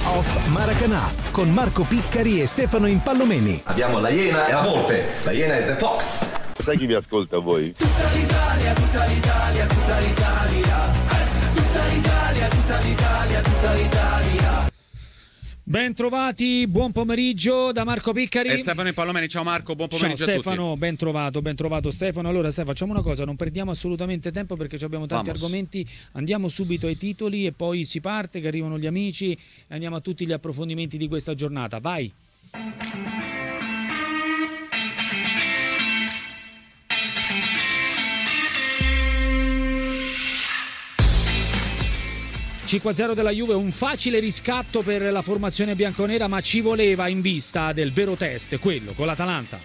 Off Maracanã con Marco Piccari e Stefano Impallomeni. Abbiamo la Iena e la Volpe. La Iena è The Fox. Sai chi vi ascolta voi? Tutta l'Italia, tutta l'Italia, tutta l'Italia. Tutta l'Italia, tutta l'Italia, tutta l'Italia. Ben trovati, buon pomeriggio da Marco Piccari e Stefano Impallomeni. Ciao Marco, buon pomeriggio. Ciao Stefano, ben trovato Stefano. Allora Stefano, facciamo una cosa, non perdiamo assolutamente tempo perché abbiamo tanti argomenti. Andiamo subito ai titoli e poi si parte, che arrivano gli amici, e andiamo a tutti gli approfondimenti di questa giornata. Vai. ...5-0 della Juve, un facile riscatto per la formazione bianconera, ma ci voleva in vista del vero test, quello con l'Atalanta.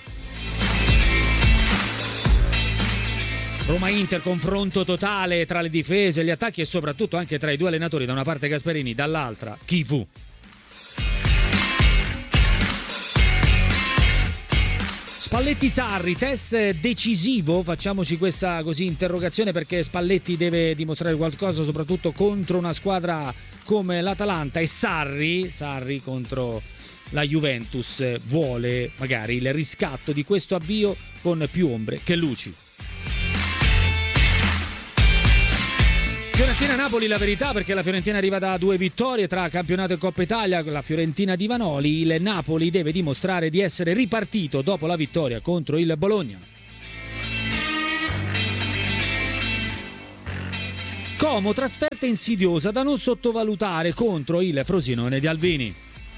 Roma-Inter, confronto totale tra le difese, gli attacchi e soprattutto anche tra i due allenatori, da una parte Gasperini, dall'altra chi fu. Spalletti-Sarri, test decisivo, facciamoci questa così interrogazione perché Spalletti deve dimostrare qualcosa soprattutto contro una squadra come l'Atalanta e Sarri contro la Juventus vuole magari il riscatto di questo avvio con più ombre che luci. Fiorentina-Napoli, la verità, perché la Fiorentina arriva da 2 vittorie tra campionato e Coppa Italia, la Fiorentina di Vanoli. Il Napoli deve dimostrare di essere ripartito dopo la vittoria contro il Bologna. Como, trasferta insidiosa da non sottovalutare contro il Frosinone di Alvini.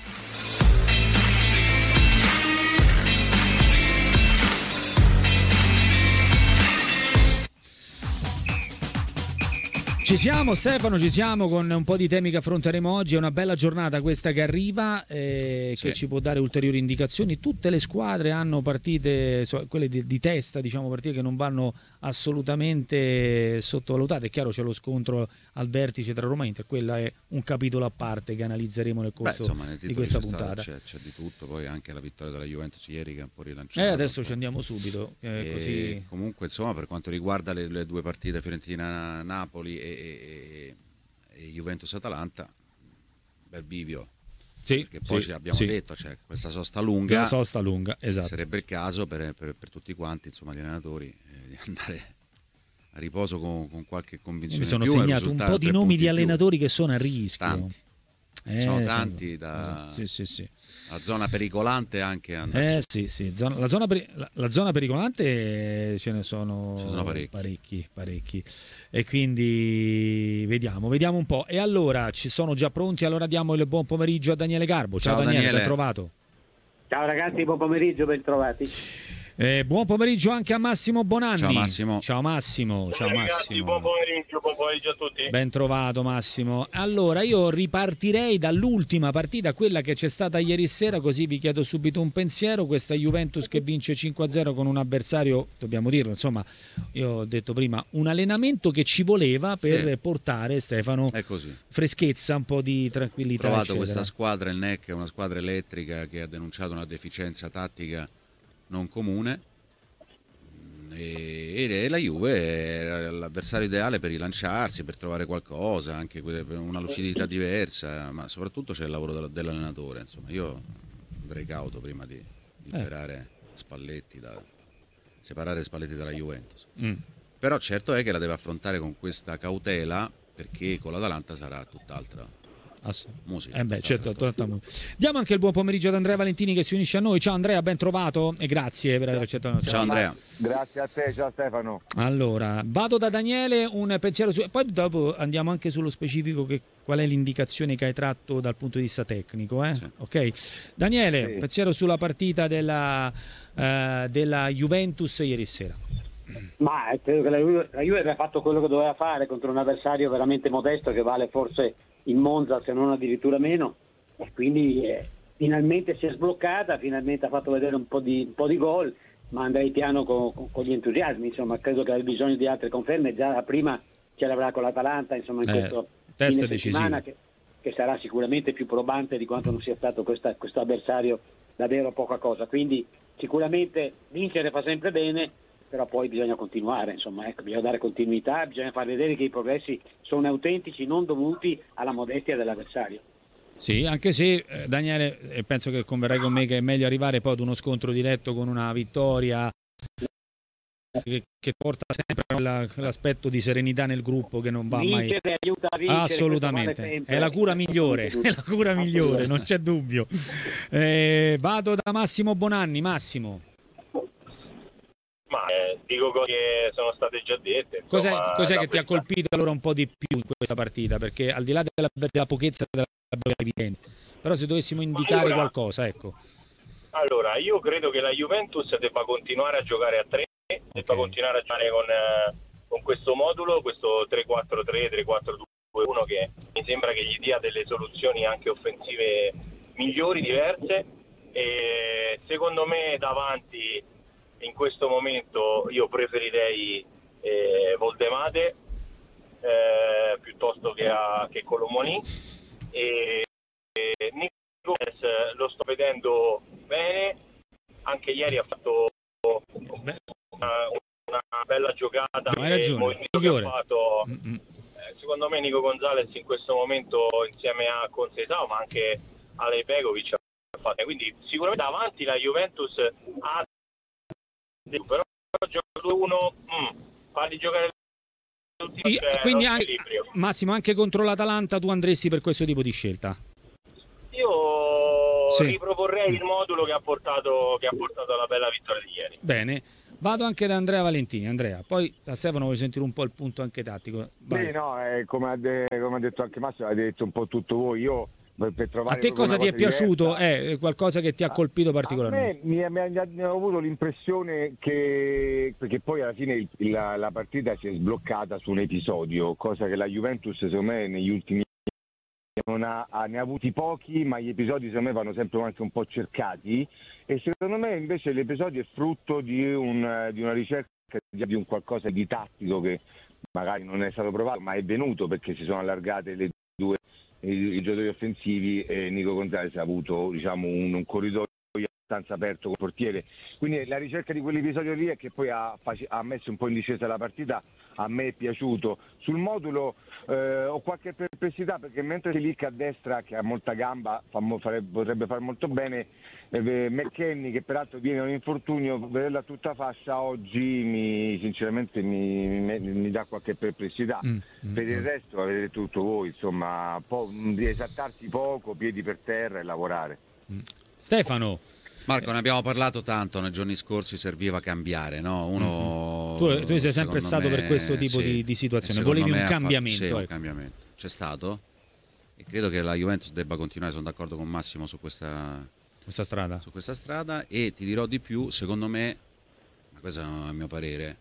Ci siamo Stefano, ci siamo con un po' di temi che affronteremo oggi. È una bella giornata questa che arriva, che ci può dare ulteriori indicazioni. Tutte le squadre hanno partite, quelle di testa, diciamo, partite che non vanno assolutamente sottovalutate. È chiaro, c'è lo scontro al vertice tra Roma e Inter, quella è un capitolo a parte che analizzeremo nel corso di questa puntata. C'è di tutto, poi anche la vittoria della Juventus ieri che è un po' rilanciata. Adesso ci andiamo subito. Così. Comunque insomma, per quanto riguarda le due partite Fiorentina-Napoli e Juventus-Atalanta, bel bivio. Sì, perché poi abbiamo detto, c'è questa sosta lunga, esatto. Sarebbe il caso per tutti quanti, insomma, gli allenatori di andare a riposo con qualche convinzione. Mi sono più, segnato un po' di nomi di allenatori che sono a rischio. Tanti. Sono tanti sì. La zona pericolante anche la zona pericolante ce ne sono parecchi e quindi vediamo un po'. E allora ci sono già pronti, allora diamo il buon pomeriggio a Daniele Garbo. Ciao Daniele, ben trovato. Ciao ragazzi, buon pomeriggio, ben trovati. Buon pomeriggio anche a Massimo Bonanni. Ciao Massimo. Ragazzi, buon pomeriggio a tutti. Ben trovato Massimo. Allora io ripartirei dall'ultima partita, quella che c'è stata ieri sera, così vi chiedo subito un pensiero. Questa Juventus che vince 5-0 con un avversario, dobbiamo dirlo, insomma, io ho detto prima, un allenamento che ci voleva per portare, Stefano, freschezza, un po' di tranquillità. Ho trovato eccetera. Questa squadra, il NEC, è una squadra elettrica che ha denunciato una deficienza tattica non comune, e la Juve è l'avversario ideale per rilanciarsi, per trovare qualcosa, anche per una lucidità diversa, ma soprattutto c'è il lavoro dell'allenatore. Insomma, io avrei cauto prima di separare Spalletti dalla Juventus. Però certo è che la deve affrontare con questa cautela, perché con l'Atalanta sarà tutt'altra musica. Certo. Diamo anche il buon pomeriggio ad Andrea Valentini che si unisce a noi. Ciao Andrea, ben trovato e grazie per aver accettato. Ciao Andrea. Grazie a te, ciao Stefano. Allora, vado da Daniele, un pensiero poi dopo andiamo anche sullo specifico, qual è l'indicazione che hai tratto dal punto di vista tecnico, Sì. Ok. Daniele, pensiero sulla partita della Juventus ieri sera. Ma credo che la Juve aveva fatto quello che doveva fare contro un avversario veramente modesto, che vale forse in Monza se non addirittura meno, e quindi finalmente si è sbloccata, finalmente ha fatto vedere un po' di gol, ma andrei piano con gli entusiasmi. Insomma, credo che abbia bisogno di altre conferme. Già prima ce l'avrà con l'Atalanta, insomma, in questo test fine settimana che sarà sicuramente più probante di quanto non sia stato questo avversario davvero poca cosa. Quindi sicuramente vincere fa sempre bene, però poi bisogna continuare, insomma, bisogna dare continuità, bisogna far vedere che i progressi sono autentici, non dovuti alla modestia dell'avversario. Sì, anche se Daniele, penso che converrai con me che è meglio arrivare poi ad uno scontro diretto con una vittoria che porta sempre l'aspetto di serenità nel gruppo, che non va mai. Vincere aiuta a vincere, assolutamente, vale sempre. è la cura migliore, è la cura migliore, non c'è dubbio. Vado da Massimo Bonanni. Massimo, Ma dico cose che sono state già dette. Insomma, cos'è che ti ha colpito allora un po' di più in questa partita? Perché al di là della pochezza della evidente, però se dovessimo indicare qualcosa, ecco. Allora, io credo che la Juventus debba continuare a giocare a 3, debba continuare a giocare con questo modulo, questo 3-4-3, 3-4-2-1, che mi sembra che gli dia delle soluzioni anche offensive migliori, diverse. E secondo me davanti in questo momento io preferirei Voldemade piuttosto che Colomoni, e Nico lo sto vedendo bene, anche ieri ha fatto una bella giocata. Hai ragione, migliore. Secondo me Nico Gonzalez in questo momento insieme a Conceição, ma anche a Lepegovic ha fatto, quindi sicuramente davanti la Juventus ha, però gioco 2-1, farli giocare tutti, quindi Massimo, anche contro l'Atalanta tu andresti per questo tipo di scelta? Io riproporrei il modulo che ha portato alla bella vittoria di ieri. Bene, vado anche da Andrea Valentini. Andrea, poi da Stefano voglio sentire un po' il punto anche tattico. Sì, no, come ha detto anche Massimo, avete detto un po' tutto voi. Io per trovare a te cosa ti è piaciuto? Diversa, qualcosa che ti ha colpito particolarmente? A me mi ho avuto l'impressione che, perché poi alla fine la partita si è sbloccata su un episodio, cosa che la Juventus secondo me negli ultimi ne ha avuti pochi, ma gli episodi secondo me vanno sempre anche un po' cercati, e secondo me invece l'episodio è frutto di una ricerca di un qualcosa di tattico che magari non è stato provato, ma è venuto perché si sono allargate le due i giocatori offensivi, e Nico Gonzalez ha avuto, diciamo, un corridoio abbastanza aperto con il portiere, quindi la ricerca di quell'episodio lì è che poi ha messo un po' in discesa la partita. A me è piaciuto. Sul modulo ho qualche perplessità, perché mentre Silic a destra, che ha molta gamba, potrebbe fare molto bene, McKennie, che peraltro viene un infortunio, vederla tutta fascia oggi sinceramente mi dà qualche perplessità. Per il resto avete tutto voi, insomma, di esattarsi poco, piedi per terra e lavorare. Stefano. Marco, ne abbiamo parlato tanto nei giorni scorsi, serviva cambiare, no? Tu sei sempre stato per questo tipo di situazione, volevi un cambiamento. Sì, un cambiamento. C'è stato, e credo che la Juventus debba continuare, sono d'accordo con Massimo su questa strada, e ti dirò di più, secondo me, ma questo è il mio parere,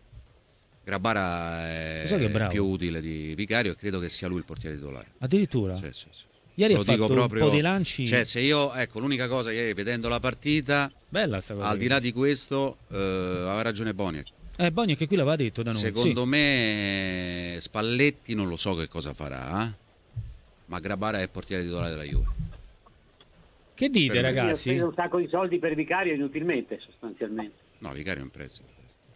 Grabara è più utile di Vicario, e credo che sia lui il portiere titolare. Addirittura? Sì. Ieri ha fatto un po' di lanci. Cioè, se io, l'unica cosa ieri vedendo la partita, bella sta cosa, al di là di questo, aveva ragione Boniek. Boniek che qui l'aveva detto da noi. Secondo me Spalletti non lo so che cosa farà, ma Grabara è portiere titolare della Juve. Che dite, ragazzi? Ha speso un sacco di soldi per Vicario inutilmente, sostanzialmente. No, Vicario è in prestito.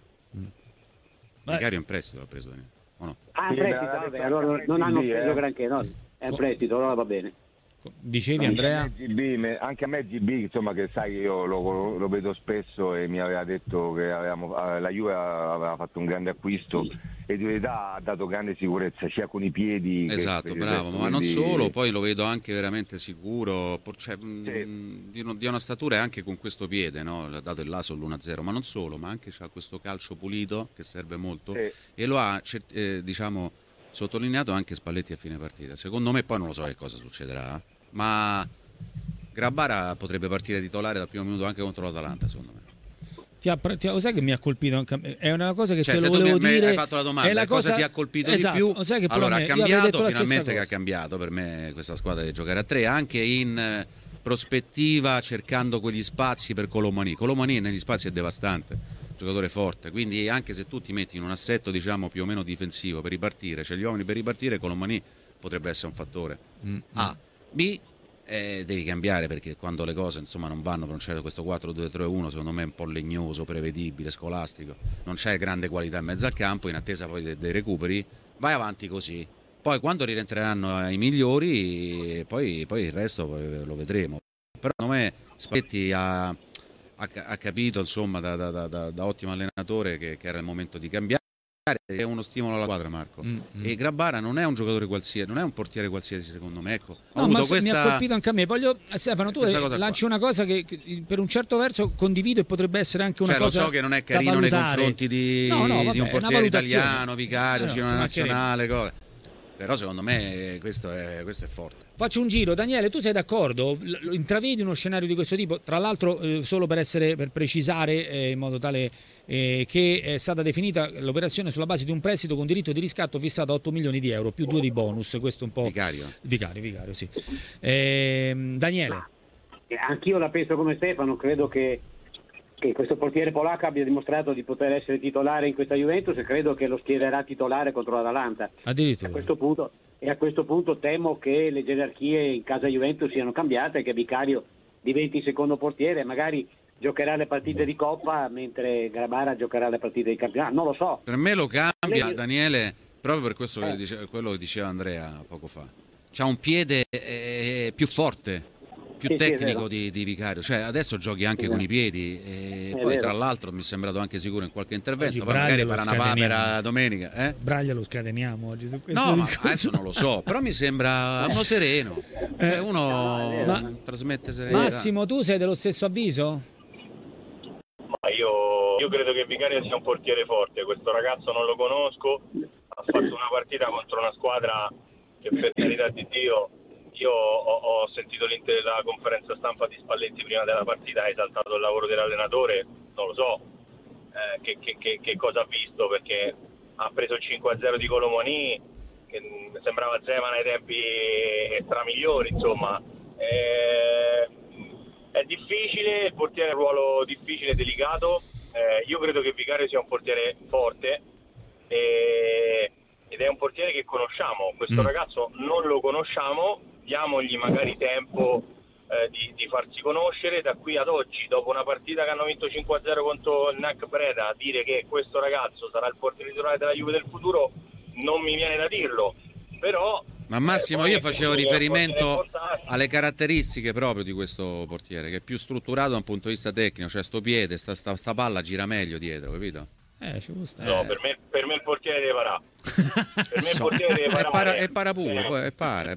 Vicario è in prestito, l'ha preso Daniele, o no? In prestito, vabbè, allora non hanno preso granché, no? È in prestito, allora va bene. Dicevi, Andrea? Anche a me GB, insomma, che sai che io lo vedo spesso, e mi aveva detto che la Juve aveva fatto un grande acquisto, e di verità ha dato grande sicurezza sia con i piedi. Esatto, bravo, ma non solo, poi lo vedo anche veramente sicuro, cioè, di una statura, e anche con questo piede, no? Ha dato il laso all'1-0, ma non solo, ma anche c'ha questo calcio pulito che serve molto, e lo ha diciamo sottolineato anche Spalletti a fine partita. Secondo me, poi non lo so che cosa succederà, ma Grabara potrebbe partire titolare dal primo minuto anche contro l'Atalanta, secondo me. Lo sai che mi ha colpito? È una cosa che te lo tu volevo dire. Hai fatto la domanda, cosa ti ha colpito di più? Allora, ha cambiato, finalmente che ha cambiato. Per me questa squadra deve giocare a 3, anche in prospettiva, cercando quegli spazi per Colomani. Colomani negli spazi è devastante, giocatore forte, quindi anche se tu ti metti in un assetto, diciamo, più o meno difensivo per ripartire, c'è gli uomini per ripartire, Colomani potrebbe essere un fattore. A. B, devi cambiare, perché quando le cose, insomma, non vanno, non c'è questo 4-2-3-1, secondo me è un po' legnoso, prevedibile, scolastico, non c'è grande qualità in mezzo al campo, in attesa poi dei recuperi, vai avanti così, Poi quando rientreranno i migliori, poi il resto lo vedremo. Però secondo me Spalletti ha capito, insomma, da ottimo allenatore che era il momento di cambiare. È uno stimolo alla squadra, Marco. E Grabara non è un giocatore qualsiasi, non è un portiere qualsiasi, secondo me. Ecco, mi ha colpito anche a me. Stefano, tu lanci una cosa che per un certo verso condivido e potrebbe essere anche una cosa. Lo so che non è carino nei confronti di un portiere italiano, Vicario, una nazionale, cose. Però secondo me questo è forte. Faccio un giro. Daniele, tu sei d'accordo? Intravedi uno scenario di questo tipo? Tra l'altro, solo per precisare, in modo tale che è stata definita l'operazione sulla base di un prestito con diritto di riscatto fissato a 8 milioni di euro, più 2 di bonus. Questo un po'. Vicario, sì. Daniele. Anch'io la penso come Stefano, credo che questo portiere polacco abbia dimostrato di poter essere titolare in questa Juventus e credo che lo schiererà titolare contro l'Atalanta. Addirittura. A questo punto temo che le gerarchie in casa Juventus siano cambiate, che Vicario diventi secondo portiere, magari giocherà le partite di Coppa mentre Grabara giocherà le partite di campionato, non lo so. Per me lo cambia, Daniele, proprio per questo quello che diceva Andrea poco fa. C'ha un piede più forte, più tecnico di Vicario, cioè adesso giochi anche con i piedi e poi vero. Tra l'altro mi è sembrato anche sicuro in qualche intervento, poi magari farà una papera domenica. Braglia lo scateniamo oggi su questo ma adesso non lo so, però mi sembra uno sereno, cioè uno trasmette serenità. Massimo, tu sei dello stesso avviso? Ma io credo che Vicario sia un portiere forte, questo ragazzo non lo conosco, ha fatto una partita contro una squadra che, per carità di Dio, io ho sentito la conferenza stampa di Spalletti prima della partita, ha esaltato il lavoro dell'allenatore, non lo so che cosa ha visto, perché ha preso il 5-0 di Colomoni, che sembrava Zeman ai tempi stramigliori, insomma. È difficile, il portiere è un ruolo difficile e delicato, io credo che Vicario sia un portiere forte ed è un portiere che conosciamo, questo ragazzo non lo conosciamo, diamogli magari tempo di farsi conoscere. Da qui ad oggi, dopo una partita che hanno vinto 5-0 contro il NAC Breda, dire che questo ragazzo sarà il portiere titolare della Juve del futuro non mi viene da dirlo, però ma Massimo, io facevo riferimento alle caratteristiche proprio di questo portiere, che è più strutturato da un punto di vista tecnico, cioè sto piede, sta palla gira meglio dietro, capito? Ci può stare. No, per me il portiere deve parare. Per me il portiere deve parare. E para pure, poi para.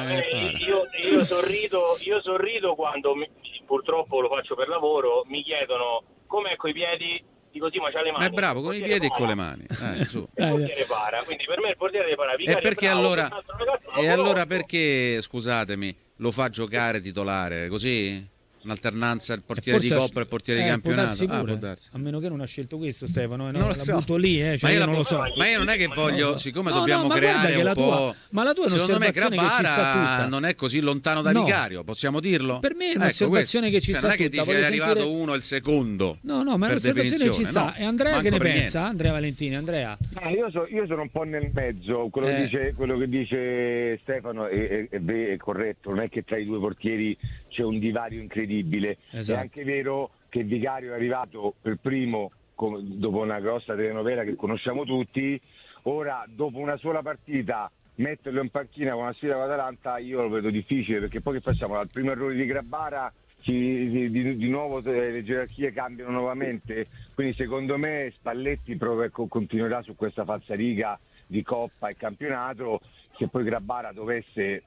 Io sorrido quando purtroppo lo faccio per lavoro, mi chiedono com'è coi piedi, dico sì, ma c'ha le mani. Ma è bravo con i piedi e con le mani. Su. Il portiere para, quindi per me il portiere deve parare. E perché allora perché, scusatemi, lo fa giocare titolare così? Un'alternanza il portiere di Coppa e il portiere di campionato? Può darsi. A meno che non ha scelto questo Stefano, non lo so. Butto lì, cioè io non lo so. Ma io non è che voglio, siccome dobbiamo creare un po'. Ma la tua è secondo me Grabara non è così lontano da Vicario, possiamo dirlo? Per me è un'osservazione che ci sta tutta. Non è che dice è arrivato sentire... uno e il secondo. No, ma è un'osservazione che ci sta. No, e Andrea che ne pensa? Niente. Andrea Valentini, Andrea. Io sono un po' nel mezzo, quello che dice Stefano è corretto, non è che tra i due portieri c'è un divario incredibile. Esatto. È anche vero che Vicario è arrivato per primo dopo una grossa telenovela che conosciamo tutti. Ora, dopo una sola partita, metterlo in panchina con una sfida con l'Atalanta io lo vedo difficile, perché poi che facciamo? Al primo errore di Grabara di nuovo le gerarchie cambiano nuovamente, quindi secondo me Spalletti continuerà su questa falsariga di Coppa e campionato. Se poi Grabara dovesse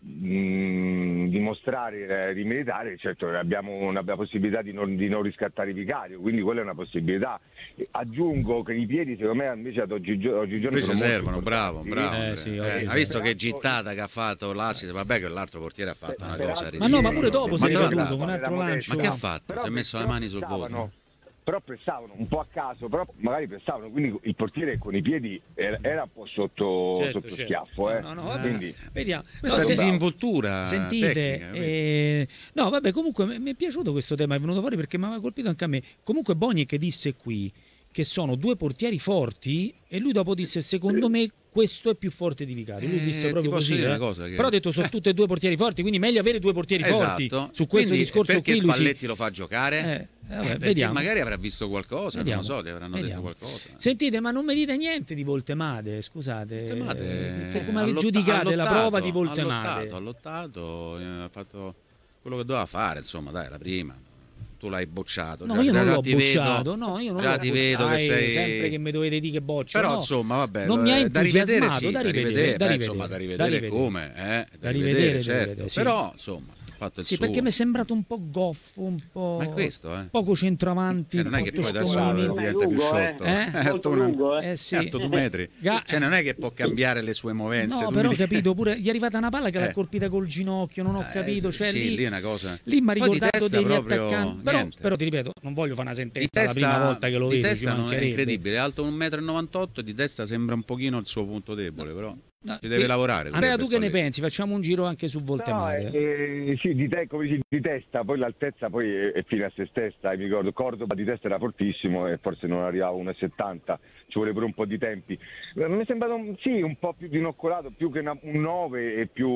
dimostrare di meritare, certo abbiamo una possibilità di non riscattare Vicario, quindi quella è una possibilità. Aggiungo che i piedi secondo me invece ad oggigiorno servono, bravo. Sì, ha visto che gittata che ha fatto l'Assist, vabbè che l'altro portiere ha fatto una cosa ridiccola. Ma no, ma pure dopo si è ricaduto con un altro lancio. Ma che ha fatto? Si è messo le mani sul volto. Però pressavano un po' a caso, però magari pressavano, quindi il portiere con i piedi era un po' sotto schiaffo. Quindi, vediamo. Questa disinvoltura sentite, tecnica, no vabbè, comunque mi è piaciuto questo tema, è venuto fuori perché mi aveva colpito anche a me. Comunque Boni che disse qui che sono due portieri forti e lui dopo disse secondo me questo è più forte di Vicario. Lui disse proprio così, una cosa che... però ha detto sono tutti e due portieri forti, quindi meglio avere due portieri forti. Su questo quindi, discorso perché qui Spalletti lo fa giocare? vediamo. Magari avrà visto qualcosa, Vediamo. non lo so, ti avranno detto qualcosa. Sentite, ma non mi dite niente di Voltemade, scusate. Come ha avete giudicato la prova di Ha Voltemade? lottato, ha fatto quello che doveva fare, insomma, dai, la prima. Tu l'hai bocciato. No, già, io non già l'ho ti bocciato, vedo, no, io non già l'ho ti bocciato. vedo che sei sempre che mi dovete dire che boccio. Però no. insomma, vabbè, non mi ha da rivedere, entusiasmato, sì, da da rivedere, insomma, da rivedere come, da rivedere, certo. sì. Però, insomma, ha fatto il Sì, suo. perché mi è sembrato un po' goffo, un po'. Ma è questo, poco centravanti. non è che poi adesso Tosconi. diventa più sciolto. Molto lungo, sì. Certo, 2 metri. Cioè, non è che può cambiare le sue movenze. No, tu però mi ho capito, pure gli è arrivata una palla che l'ha colpita col ginocchio, non ho capito. Cioè, sì, lì è una cosa. Lì mi ha Poi di ricordato testa degli proprio attaccanti. Però ti ripeto, non voglio fare una Di sentenza testa, la prima volta che lo di vedo. testa ci non è mancherebbe. incredibile, è alto 1,98 m e di testa sembra un pochino il suo punto debole, però No, si deve lavorare. Andrea, tu che ne pensi? Facciamo un giro anche su Voltemade. Sì, come dici, di testa, poi l'altezza poi è fine a se stessa. Mi ricordo Cordoba di testa era fortissimo e forse non arrivava a 1,70, ci vuole pure un po' di tempi. Mi è sembrato un po' più dinoccolato, più che un 9 e più,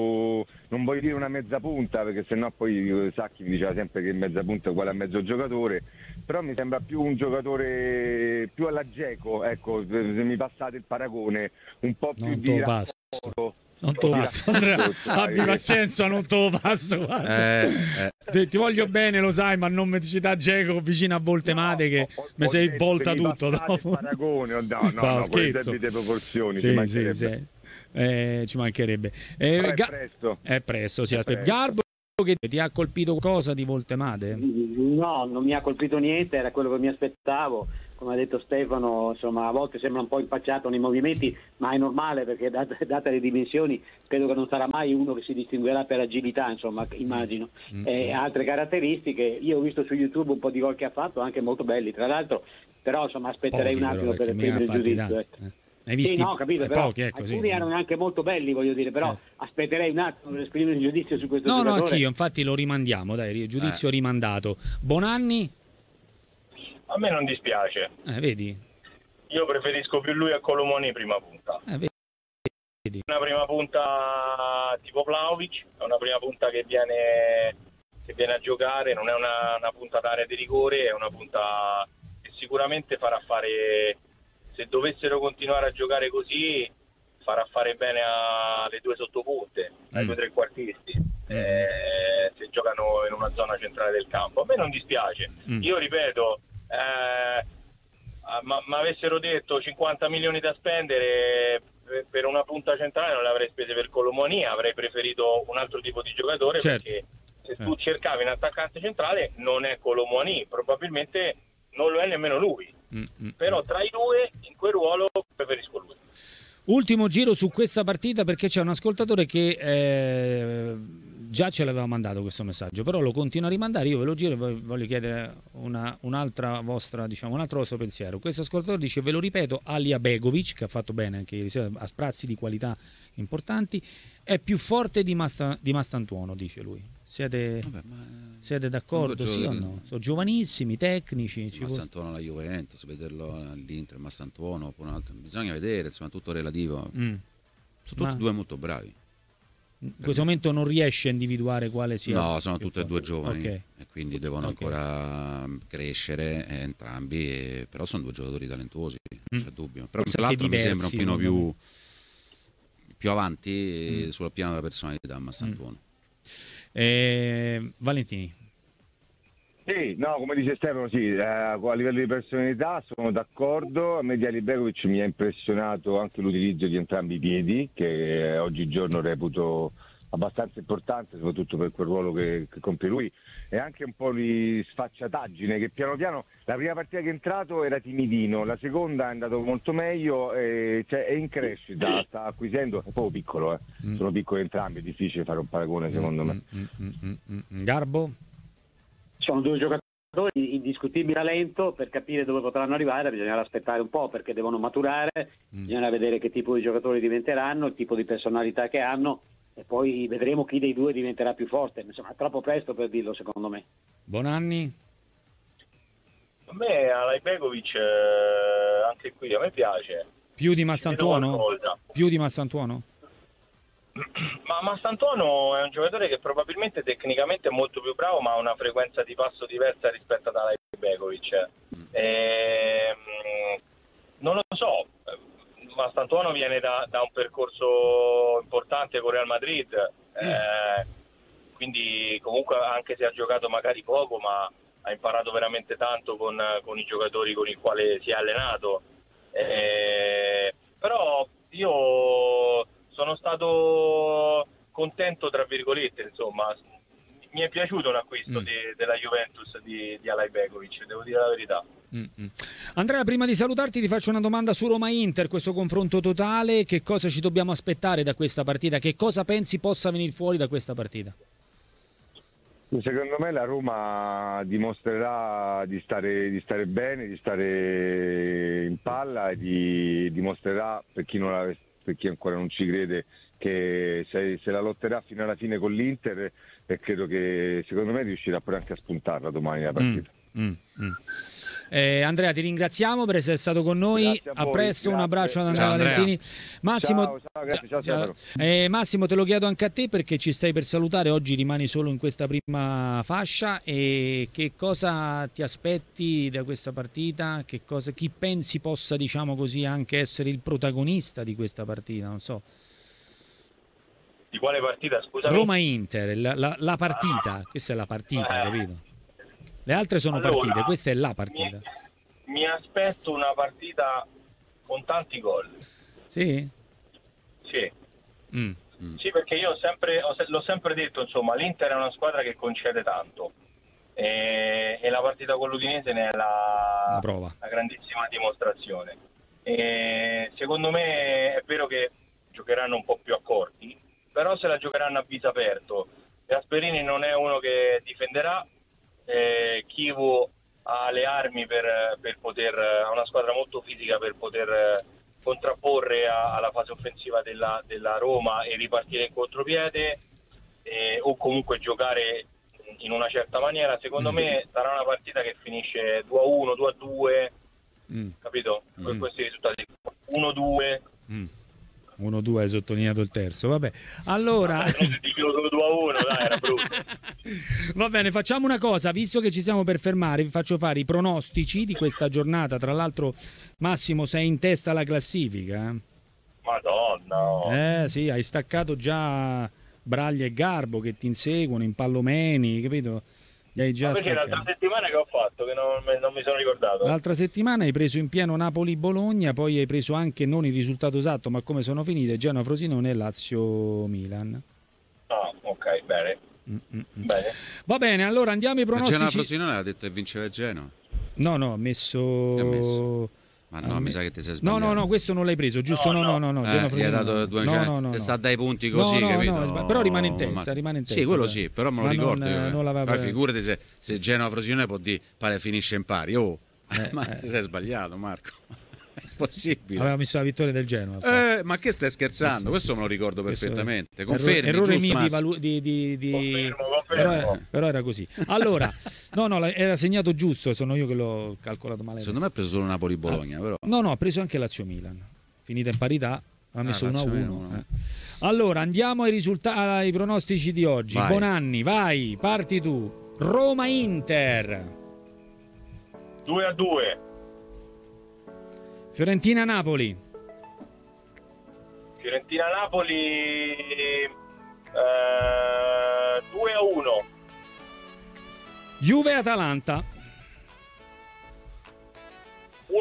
non voglio dire una mezza punta, perché sennò poi Sacchi mi diceva sempre che mezza punta è uguale a mezzo giocatore, però mi sembra più un giocatore più alla Dzeko, ecco, se mi passate il paragone, un po' più Non di te lo passo. raccordo. Non te lo passo, Andrea. Abbi pazienza, non te lo passo. Guarda. Ti voglio bene, lo sai, ma non mi ci dà Dzeko vicino a Voltemade che mi sei volta tutto dopo. Paragone, no, scherzo. delle proporzioni, Sì. Ci mancherebbe. È presto. È presto, si aspetta. Garbo, che ti ha colpito cosa di Voltemade? No, non mi ha colpito niente, era quello che mi aspettavo. Come ha detto Stefano, insomma, a volte sembra un po' impacciato nei movimenti, ma è normale perché date le dimensioni credo che non sarà mai uno che si distinguerà per agilità, insomma, immagino. Altre caratteristiche, io ho visto su YouTube un po' di gol che ha fatto, anche molto belli tra l'altro, però insomma aspetterei un attimo per prendere il giudizio. Hai visti? Sì, no, capito, però pochi, alcuni erano anche molto belli, voglio dire, però aspetterei un attimo per esprimere il giudizio su questo No, giocatore. anch'io, infatti lo rimandiamo, dai, giudizio rimandato. Bonanni? A me non dispiace. Vedi? Io preferisco più lui a Colomoni prima punta. Vedi. Una prima punta tipo Vlahovic, è una prima punta che viene a giocare, non è una punta d'area di rigore, è una punta che sicuramente farà fare, se dovessero continuare a giocare così, farà fare bene alle due sottopunte, ai due trequartisti, se giocano in una zona centrale del campo. A me non dispiace. Io ripeto, ma avessero detto 50 milioni da spendere per una punta centrale, non le avrei spese per Colomoni, avrei preferito un altro tipo di giocatore, perché se tu cercavi un attaccante centrale non è Colomoni, probabilmente non lo è nemmeno lui, però tra i due in quel ruolo preferisco lui. Ultimo giro su questa partita, perché c'è un ascoltatore che già ce l'aveva mandato questo messaggio, però lo continua a rimandare. Io ve lo giro e voglio chiedere un altro vostro pensiero. Questo ascoltatore dice, ve lo ripeto, Alija Begovic, che ha fatto bene anche ieri sera, a sprazzi di qualità importanti, è più forte di Mastantuono, dice lui. Siete d'accordo, sì o no? Sono giovanissimi, tecnici. Mastantuono alla Juventus, vederlo all'Inter, Mastantuono, bisogna vedere, insomma, tutto relativo. Sono tutti e due molto bravi. In questo momento non riesce a individuare quale sia. No, sono tutti e due giovani, e quindi devono ancora crescere entrambi, però sono due giocatori talentuosi, non c'è dubbio. Però l'altro mi sembra un pochino più avanti sul piano della personalità, Mastantuono. Valentini. Sì, no, come dice Stefano, sì, a livello di personalità sono d'accordo. A me di Ali Begovic mi ha impressionato anche l'utilizzo di entrambi i piedi, che oggigiorno reputo abbastanza importante, soprattutto per quel ruolo che compie lui, e anche un po' di sfacciataggine, che piano piano, la prima partita che è entrato era timidino, la seconda è andato molto meglio, è in crescita, sta acquisendo, è poco piccolo, sono piccoli entrambi, è difficile fare un paragone secondo me. Garbo? Sono due giocatori di indiscutibile talento, per capire dove potranno arrivare bisognerà aspettare un po', perché devono maturare, bisogna vedere che tipo di giocatori diventeranno, il tipo di personalità che hanno, e poi vedremo chi dei due diventerà più forte. Insomma, è troppo presto per dirlo, secondo me. Bonanni? A me Alija Begovic, anche qui a me piace. Più di Mastantuono? Più di Mastantuono? Ma Mastantuono è un giocatore che probabilmente tecnicamente è molto più bravo, ma ha una frequenza di passo diversa rispetto ad Alay Begovic. Non lo so, Mastantuono viene da un percorso importante con Real Madrid, quindi comunque anche se ha giocato magari poco, ma ha imparato veramente tanto con i giocatori con i quali si è allenato. Però io sono stato contento, tra virgolette, insomma, mi è piaciuto l'acquisto della Juventus di Alay Begovic, devo dire la verità. Andrea, prima di salutarti ti faccio una domanda su Roma-Inter, questo confronto totale, che cosa ci dobbiamo aspettare da questa partita, che cosa pensi possa venire fuori da questa partita? Secondo me la Roma dimostrerà di stare bene, di stare in palla e dimostrerà, per chi ancora non ci crede, che se la lotterà fino alla fine con l'Inter, e credo che secondo me riuscirà pure anche a spuntarla domani la partita. Andrea, ti ringraziamo per essere stato con noi. A presto, grazie. Un abbraccio ad Andrea Valentini. Massimo, ciao. Massimo, te lo chiedo anche a te perché ci stai per salutare. Oggi rimani solo in questa prima fascia. E che cosa ti aspetti da questa partita? Chi pensi possa, diciamo così, anche essere il protagonista di questa partita? Non so. Di quale partita, scusami? Roma-Inter, la partita. Questa è la partita, capito? Le altre sono partite, questa è la partita. Mi aspetto una partita con tanti gol. Sì? Sì. Sì, perché io l'ho sempre detto, insomma, l'Inter è una squadra che concede tanto. E la partita con l'Udinese ne è la grandissima dimostrazione. E secondo me è vero che giocheranno un po' più accorti, però se la giocheranno a viso aperto. Gasperini non è uno che difenderà. Chivu ha le armi per poter, ha una squadra molto fisica per poter contrapporre alla fase offensiva della Roma e ripartire in contropiede, o comunque giocare in una certa maniera. Secondo me sarà una partita che finisce 2-1, 2-2, capito? Per questi risultati 1-2. 1-2, hai sottolineato il terzo, vabbè. Allora, se dicevo solo 2-1, dai, era brutto. Va bene, facciamo una cosa, visto che ci stiamo per fermare, vi faccio fare i pronostici di questa giornata. Tra l'altro, Massimo, sei in testa alla classifica. Madonna. Sì, hai staccato già Braglia e Garbo che ti inseguono, in Pallomeni, capito? Hai già perché l'altra settimana che ho fatto che non mi sono ricordato. L'altra settimana hai preso in pieno Napoli-Bologna, poi hai preso anche non il risultato esatto, ma come sono finite Genoa-Frosinone e Lazio-Milan. Ah, ok, bene. Bene. Va bene, allora andiamo ai pronostici. Genoa-Frosinone ha detto che vinceva Genoa. No, ha messo... Ma no, mi sa che ti sei sbagliato. No, questo non l'hai preso, giusto? No. Gli ha dato 200, sta dai punti così, capito? Però rimane in testa, Sì, quello sì, però me lo ricordo. Poi figurati se Genoa-Frosinone può dire, pare finisce in pari. Ma ti sei sbagliato, Marco. È impossibile. Aveva messo la vittoria del Genoa. Ma che stai scherzando? Questo me lo ricordo perfettamente. Confermi, errore giusto, però era così. Allora, no, era segnato giusto, sono io che l'ho calcolato male. Secondo me ha preso solo Napoli-Bologna, però. No, ha preso anche Lazio-Milan. Finita in parità, ha messo 1-1. Allora, andiamo ai risultati, ai pronostici di oggi. Vai. Bonanni, vai, parti tu. Roma-Inter 2-2. Fiorentina-Napoli. Fiorentina-Napoli 2-1. Juve-Atalanta 1-1.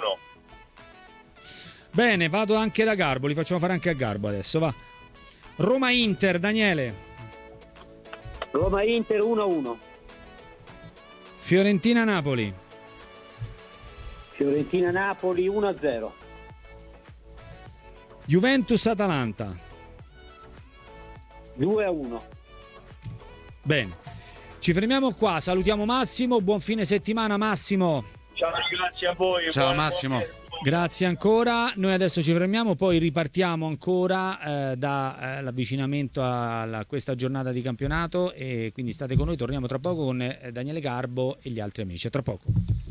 Bene, vado anche da Garbo, li facciamo fare anche a Garbo adesso, va. Roma-Inter, Daniele. Roma-Inter 1-1. Fiorentina-Napoli. Fiorentina-Napoli 1-0. Juventus-Atalanta 2-1. Bene, ci fermiamo qua, salutiamo Massimo, buon fine settimana Massimo. Ciao, grazie a voi. Ciao Massimo. Grazie ancora, noi adesso ci fermiamo, poi ripartiamo ancora dall'avvicinamento a questa giornata di campionato, e quindi state con noi, torniamo tra poco con Daniele Garbo e gli altri amici, a tra poco.